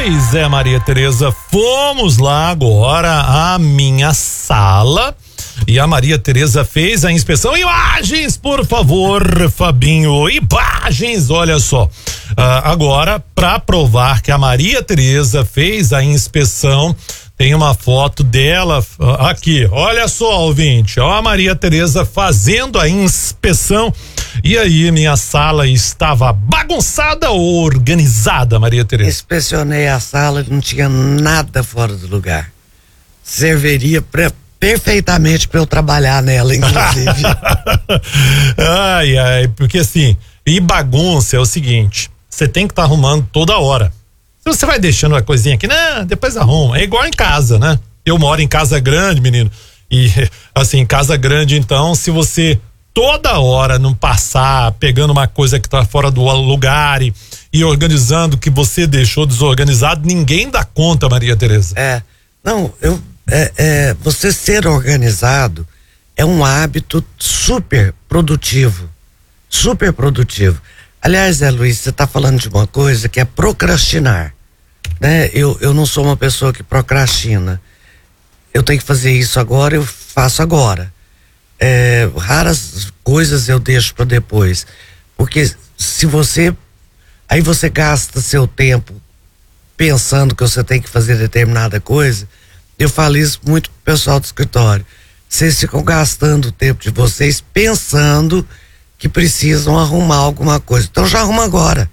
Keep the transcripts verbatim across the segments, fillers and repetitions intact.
Pois é, Maria Tereza, fomos lá agora à minha sala e a Maria Tereza fez a inspeção. Imagens, por favor, Fabinho, imagens, olha só. Ah, agora, para provar que a Maria Tereza fez a inspeção, tem uma foto dela aqui, olha só, ouvinte, ó, a Maria Tereza fazendo a inspeção. E aí, minha sala estava bagunçada ou organizada, Maria Tereza? Inspecionei a sala, não tinha nada fora do lugar. Serviria pra, perfeitamente para eu trabalhar nela, inclusive. Ai, ai, porque assim, e bagunça é o seguinte, você tem que estar tá arrumando toda hora. Se você vai deixando uma coisinha aqui, né, depois arruma. É igual em casa, né? Eu moro em casa grande, menino, e assim, casa grande, então, se você toda hora não passar pegando uma coisa que tá fora do lugar e, e organizando o que você deixou desorganizado, ninguém dá conta, Maria Tereza. É, não, eu, é, é, você ser organizado é um hábito super produtivo, super produtivo. Aliás, Zé Luiz, você tá falando de uma coisa que é procrastinar, né? Eu, eu não sou uma pessoa que procrastina. Eu tenho que fazer isso agora, eu faço agora. É, raras coisas eu deixo para depois, porque se você aí você gasta seu tempo pensando que você tem que fazer determinada coisa. Eu falo isso muito pro pessoal do escritório, vocês ficam gastando o tempo de vocês pensando que precisam arrumar alguma coisa, então já arruma agora,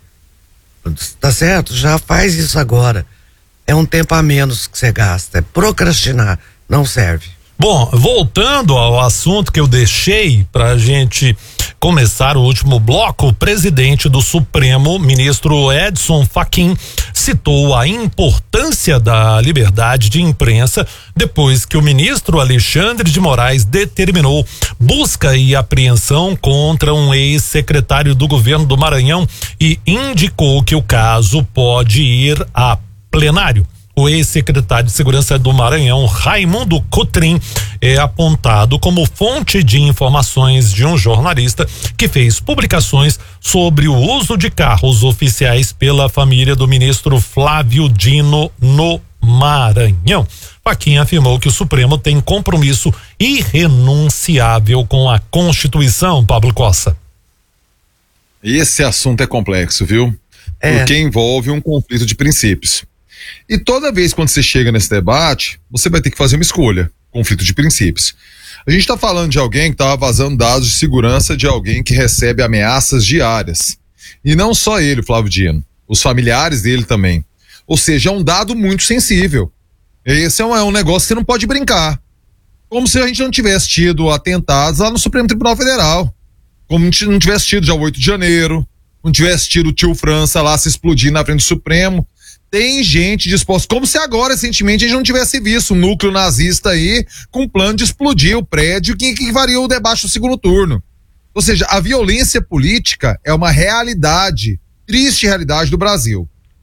tá certo? Já faz isso agora, é um tempo a menos que você gasta. É procrastinar, não serve. Bom, voltando ao assunto que eu deixei pra gente começar o último bloco, o presidente do Supremo, ministro Edson Fachin, citou a importância da liberdade de imprensa depois que o ministro Alexandre de Moraes determinou busca e apreensão contra um ex-secretário do governo do Maranhão e indicou que o caso pode ir a plenário. O ex-secretário de Segurança do Maranhão, Raimundo Cotrim, é apontado como fonte de informações de um jornalista que fez publicações sobre o uso de carros oficiais pela família do ministro Flávio Dino no Maranhão. Fachin afirmou que o Supremo tem compromisso irrenunciável com a Constituição, Pablo Cossa. Esse assunto é complexo, viu? É. Porque envolve um conflito de princípios. E toda vez quando você chega nesse debate, você vai ter que fazer uma escolha, conflito de princípios. A gente está falando de alguém que estava vazando dados de segurança de alguém que recebe ameaças diárias. E não só ele, o Flávio Dino, os familiares dele também. Ou seja, é um dado muito sensível. Esse é um, é um negócio que você não pode brincar. Como se a gente não tivesse tido atentados lá no Supremo Tribunal Federal. Como se não tivesse tido já o oito de janeiro, não tivesse tido o tio França lá se explodir na frente do Supremo. Tem gente disposta, como se agora, recentemente, a gente não tivesse visto um núcleo nazista aí com plano de explodir o prédio que, que varia o debate do segundo turno. Ou seja, a violência política é uma realidade, triste realidade do Brasil.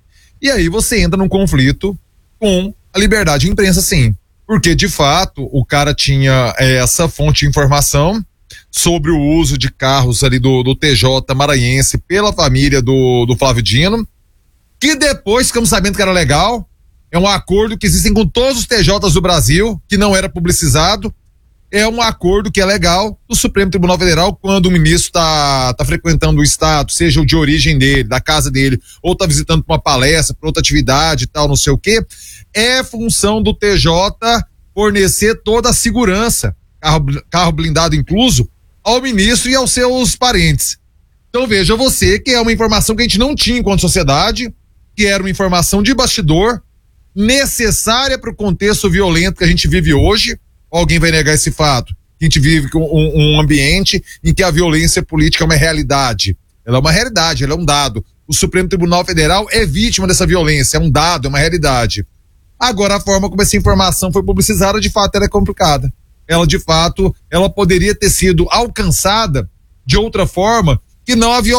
E aí você entra num conflito com a liberdade de imprensa, sim. Porque, de fato, o cara tinha é, essa fonte de informação sobre o uso de carros ali do, do T J maranhense pela família do, do Flávio Dino, que depois ficamos sabendo que era legal. É um acordo que existem com todos os T Js do Brasil, que não era publicizado. É um acordo que é legal do Supremo Tribunal Federal, quando o ministro tá, tá frequentando o estado, seja o de origem dele, da casa dele, ou tá visitando pra uma palestra, pra outra atividade e tal, não sei o quê. É função do T J fornecer toda a segurança, carro, carro blindado incluso, ao ministro e aos seus parentes. Então veja você que é uma informação que a gente não tinha enquanto sociedade, que era uma informação de bastidor, necessária para o contexto violento que a gente vive hoje. Alguém vai negar esse fato? Que a gente vive com um, um ambiente em que a violência política é uma realidade. Ela é uma realidade, ela é um dado. O Supremo Tribunal Federal é vítima dessa violência, é um dado, é uma realidade. Agora, a forma como essa informação foi publicizada, de fato, ela é complicada. Ela, de fato, ela poderia ter sido alcançada de outra forma que não a violência